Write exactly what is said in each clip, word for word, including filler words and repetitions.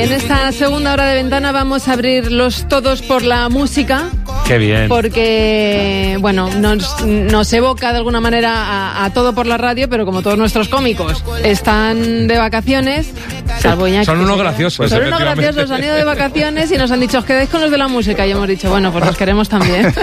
En esta segunda hora de Ventana vamos a abrir los todos por la música. ¡Qué bien! Porque, bueno, nos, nos evoca de alguna manera a, a todo por la radio, pero como todos nuestros cómicos están de vacaciones, salvo Iñaki. Son unos graciosos. Son unos graciosos, han ido de vacaciones y nos han dicho, os quedáis con los de la música. Y hemos dicho, bueno, pues los queremos también.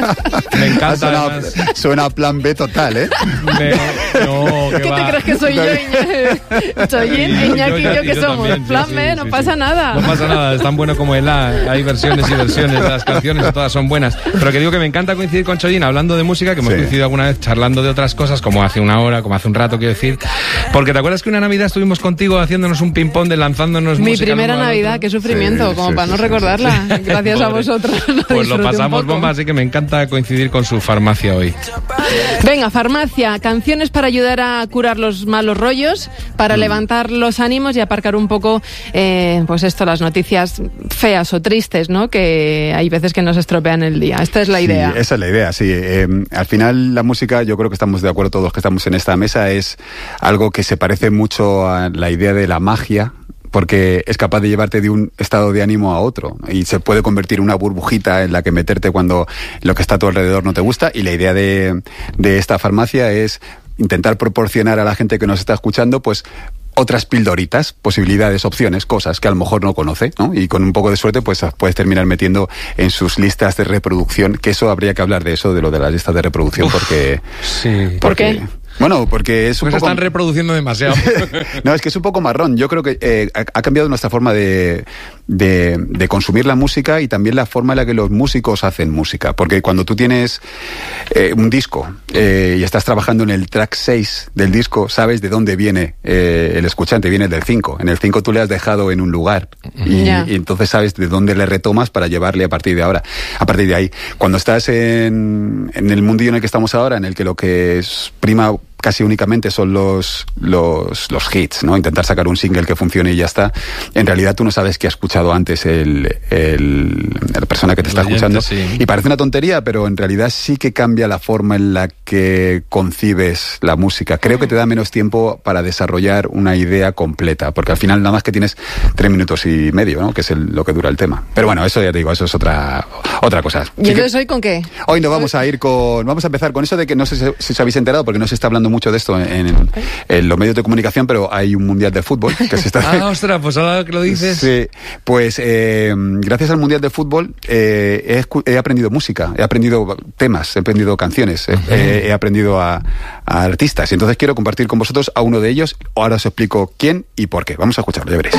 Me encanta. Suena, suena a plan B total, ¿eh? Me, no, ¿Qué, ¿Qué te crees que soy yo, Iñaki? Soy Iñaki y yo, ¿qué somos? También, plan sí, B, sí, no sí, pasa sí. nada. No pasa nada, es tan bueno como el A. Hay versiones y versiones de las canciones, todas son buenas. Pero que digo que me encanta coincidir con Chollín hablando de música, que hemos sí. coincidido alguna vez charlando de otras cosas, como hace una hora, como hace un rato, quiero decir. Porque ¿te acuerdas que una Navidad estuvimos contigo haciéndonos un ping-pong de lanzándonos Mi música? Mi primera Navidad, qué sufrimiento, sí, como sí, para sí, no sí, recordarla. Sí, sí. Gracias a vosotros. Lo pues lo pasamos bomba, así que me encanta coincidir con su farmacia hoy. Venga, farmacia, canciones para ayudar a curar los malos rollos, para mm. levantar los ánimos y aparcar un poco, eh, pues esto, las noticias feas o tristes, ¿no? Que hay veces que nos estropean el día. Esta es la sí, idea. Esa es la idea, sí. Eh, al final la música, yo creo que estamos de acuerdo todos que estamos en esta mesa, es algo que se parece mucho a la idea de la magia, porque es capaz de llevarte de un estado de ánimo a otro y se puede convertir en una burbujita en la que meterte cuando lo que está a tu alrededor no te gusta. Y la idea de, de esta farmacia es intentar proporcionar a la gente que nos está escuchando, pues, otras pildoritas, posibilidades, opciones, cosas que a lo mejor no conoce, ¿no? Y con un poco de suerte, pues puedes terminar metiendo en sus listas de reproducción, que eso habría que hablar de eso, de lo de las listas de reproducción, Uf, porque... Sí. Porque, ¿Por qué? Bueno, porque es un pues poco... están reproduciendo demasiado. No, es que es un poco marrón. Yo creo que eh, ha cambiado nuestra forma de, de, de consumir la música y también la forma en la que los músicos hacen música. Porque cuando tú tienes eh, un disco eh, y estás trabajando en el track seis del disco, sabes de dónde viene eh, el escuchante, viene del cinco. En el cinco tú le has dejado en un lugar y, yeah. y entonces sabes de dónde le retomas para llevarle a partir de ahora. A partir de ahí, cuando estás en, en el mundillo en el que estamos ahora, en el que lo que es prima casi únicamente son los, los, los hits, ¿no? Intentar sacar un single que funcione y ya está. En realidad tú no sabes qué ha escuchado antes el, el, la persona que te está oyente, escuchando. Sí. Y parece una tontería, pero en realidad sí que cambia la forma en la que concibes la música. Creo que te da menos tiempo para desarrollar una idea completa, porque al final nada más que tienes tres minutos y medio, ¿no? Que es el, lo que dura el tema. Pero bueno, eso ya te digo, eso es otra, otra cosa. ¿Y entonces hoy con qué? Hoy nos vamos a ir con... Vamos a empezar con eso de que no sé si os habéis enterado, porque no se está hablando mucho de esto en, en, en los medios de comunicación, pero hay un mundial de fútbol que se está... Ah, ostras, pues ahora que lo dices... Sí, pues eh, gracias al mundial de fútbol eh, he, he aprendido música, he aprendido temas, he aprendido canciones, uh-huh. he, he aprendido a, a artistas, y entonces quiero compartir con vosotros a uno de ellos. Ahora os explico quién y por qué. Vamos a escucharlo, ya veréis.